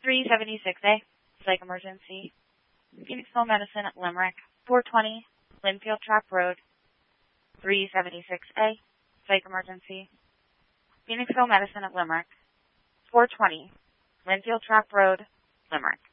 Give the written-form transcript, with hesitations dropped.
376A, psych emergency. Phoenixville Medicine at Limerick, 420 Linfield Trap Road. 376A, psych emergency. Phoenixville Medicine at Limerick, 420 Linfield Trap Road, Limerick.